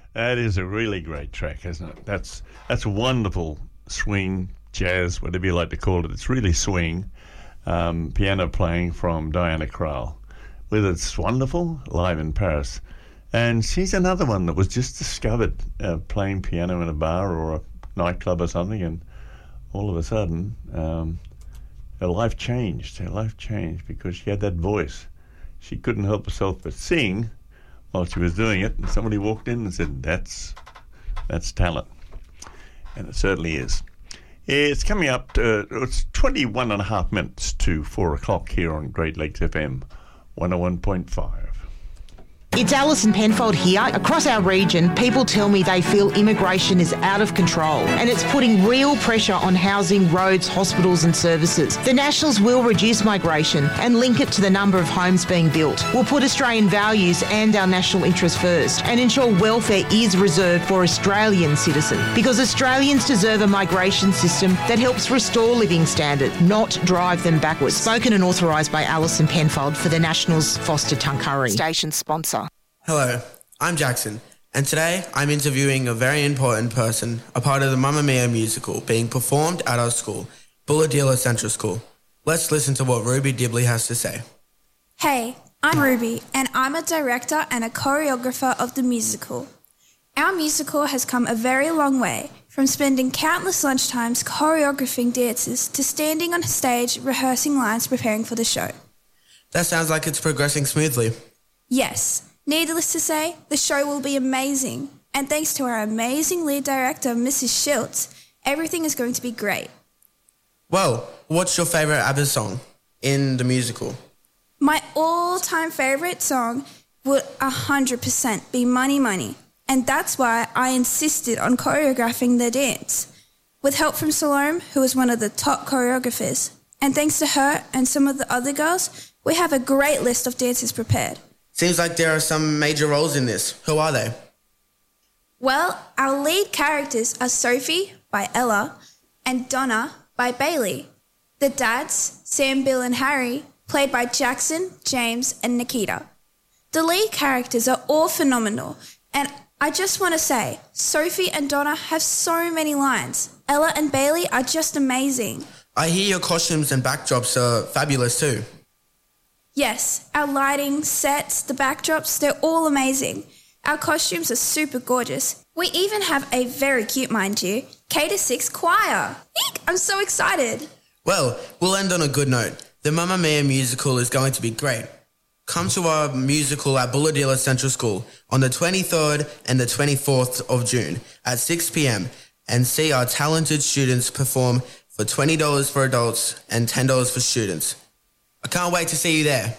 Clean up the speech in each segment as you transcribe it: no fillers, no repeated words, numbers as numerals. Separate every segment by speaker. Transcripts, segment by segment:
Speaker 1: That is a really great track, isn't it? That's wonderful swing, jazz, whatever you like to call it. It's really swing. Piano playing from Diana Krall. With It's Wonderful, live in Paris. And she's another one that was just discovered playing piano in a bar or a nightclub or something, and all of a sudden her life changed. Her life changed because she had that voice. She couldn't help herself but sing while she was doing it, and somebody walked in and said, that's talent. And it certainly is. It's coming up it's 21 and a half minutes to 4 o'clock here on Great Lakes FM 101.5.
Speaker 2: It's Alison Penfold here. Across our region, people tell me they feel immigration is out of control and it's putting real pressure on housing, roads, hospitals and services. The Nationals will reduce migration and link it to the number of homes being built. We'll put Australian values and our national interests first and ensure welfare is reserved for Australian citizens, because Australians deserve a migration system that helps restore living standards, not drive them backwards. Spoken and authorised by Alison Penfold for the Nationals Foster Tuncurry. Station sponsor.
Speaker 3: Hello, I'm Jackson, and today I'm interviewing a very important person, a part of the Mamma Mia musical being performed at our school, Bulahdelah Central School. Let's listen to what Ruby Dibley has to say.
Speaker 4: Hey, I'm Ruby, and I'm a director and a choreographer of the musical. Our musical has come a very long way, from spending countless lunchtimes choreographing dances to standing on stage rehearsing lines preparing for the show.
Speaker 3: That sounds like it's progressing smoothly.
Speaker 4: Yes. Needless to say, the show will be amazing. And thanks to our amazing lead director, Mrs. Schiltz, everything is going to be great.
Speaker 3: Well, what's your favourite ABBA song in the musical?
Speaker 4: My all-time favourite song would 100% be Money Money. And that's why I insisted on choreographing the dance, with help from Salome, who is one of the top choreographers. And thanks to her and some of the other girls, we have a great list of dances prepared.
Speaker 3: Seems like there are some major roles in this. Who are they?
Speaker 4: Well, our lead characters are Sophie, by Ella, and Donna, by Bailey. The dads, Sam, Bill and Harry, played by Jackson, James and Nikita. The lead characters are all phenomenal, and I just want to say, Sophie and Donna have so many lines. Ella and Bailey are just amazing.
Speaker 3: I hear your costumes and backdrops are fabulous too.
Speaker 4: Yes, our lighting, sets, the backdrops, they're all amazing. Our costumes are super gorgeous. We even have a very cute, mind you, K-6 choir. Eek, I'm so excited.
Speaker 3: Well, we'll end on a good note. The Mamma Mia musical is going to be great. Come to our musical at Bulahdelah Central School on the 23rd and the 24th of June at 6 p.m. and see our talented students perform for $20 for adults and $10 for students. I can't wait to see you there.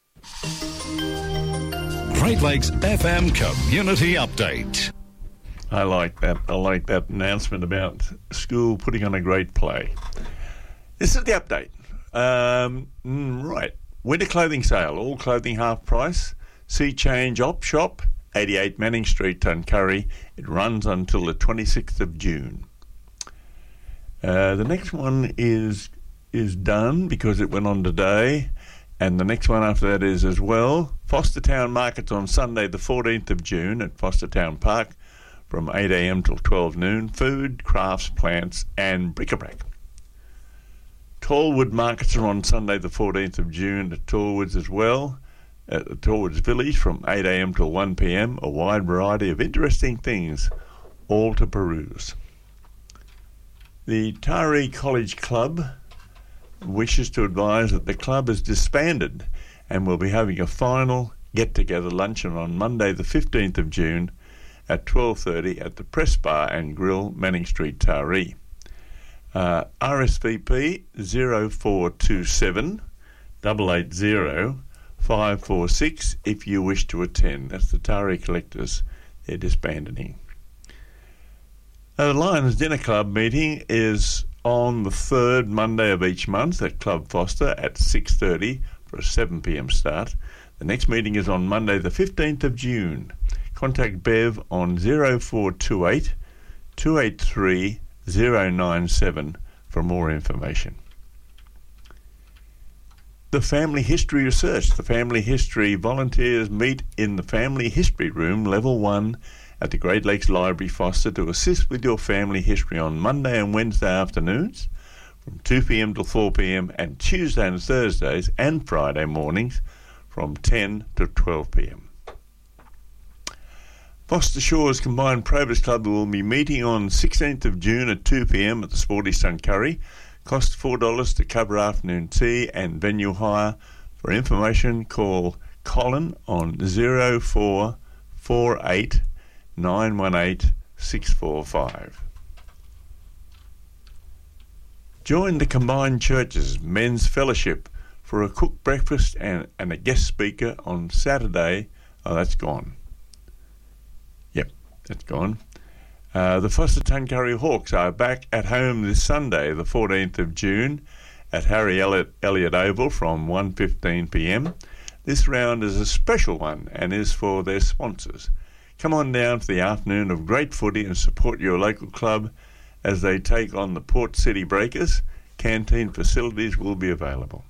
Speaker 5: Great Lakes FM Community Update.
Speaker 1: I like that. I like that announcement about school putting on a great play. This is the update. Right. Winter clothing sale. All clothing half price. Sea Change Op Shop, 88 Manning Street, Tuncurry. It runs until the 26th of June. The next one is done because it went on today, and the next one after that is as well. Fostertown Market's on Sunday the 14th of June at Fostertown Park from 8 a.m. till 12 noon. Food, crafts, plants and bric-a-brac. Tallwood Markets are on Sunday the 14th of June at Tallwoods as well, at the Tallwoods Village from 8 a.m. till 1 p.m. A wide variety of interesting things, all to peruse. The Taree College Club wishes to advise that the club is disbanded and will be having a final get-together luncheon on Monday the 15th of June at 12:30 at the Press Bar and Grill, Manning Street, Taree. RSVP 0427 880 546 if you wish to attend. That's the Taree Collectors. They're disbanding. The Lions Dinner Club meeting is on the third Monday of each month at Club Foster at 6:30 for a 7 p.m. start. The next meeting is on Monday the 15th of June. Contact Bev on 0428 283 097 for more information. The Family History Research. The Family History volunteers meet in the Family History Room, Level 1 at the Great Lakes Library, Foster, to assist with your family history on Monday and Wednesday afternoons from 2 p.m. till 4 p.m. and Tuesday and Thursdays and Friday mornings from 10 to 12 p.m. Foster Shores Combined Probus Club will be meeting on 16th of June at 2 p.m. at the Sporty Tuncurry. Cost $4 to cover afternoon tea and venue hire. For information, call Colin on 0448 918 645. Join the Combined Churches Men's Fellowship for a cooked breakfast and a guest speaker on Saturday. Oh, that's gone. Yep, that's gone. The Foster Tuncurry Hawks are back at home this Sunday, the 14th of June, at Harry Elliott Oval from 1:15 p.m. This round is a special one and is for their sponsors. Come on down for the afternoon of great footy and support your local club as they take on the Port City Breakers. Canteen facilities will be available.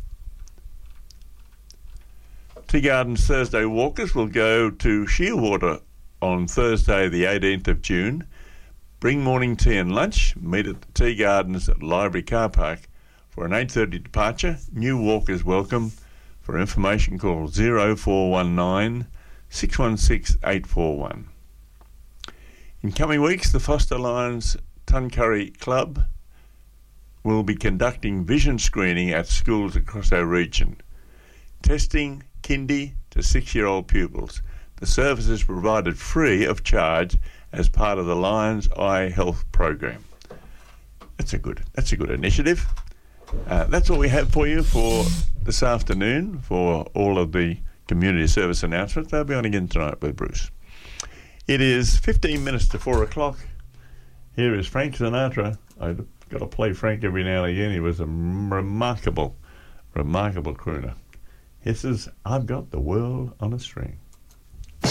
Speaker 1: Tea Gardens Thursday Walkers will go to Shearwater on Thursday the 18th of June. Bring morning tea and lunch. Meet at the Tea Gardens at Library Car Park for an 8:30 departure. New walkers welcome. For information, call 0419 616 841. In coming weeks, the Foster Lions Tuncurry Club will be conducting vision screening at schools across our region, testing kindy to 6-year-old pupils. The service is provided free of charge as part of the Lions Eye Health Program. That's a good initiative. That's all we have for you for this afternoon for all of the community service announcements. They'll be on again tonight with Bruce. It is 15 minutes to 4 o'clock. Here is Frank Sinatra. I've got to play Frank every now and again. He was a remarkable crooner. This is I've Got the World on a String.